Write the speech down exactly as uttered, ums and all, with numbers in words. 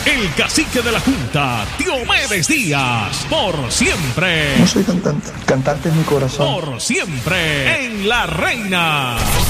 el cacique de la Junta, Diomedes Díaz, por siempre. No soy cantante, cantante es mi corazón. Por siempre, en La Reina.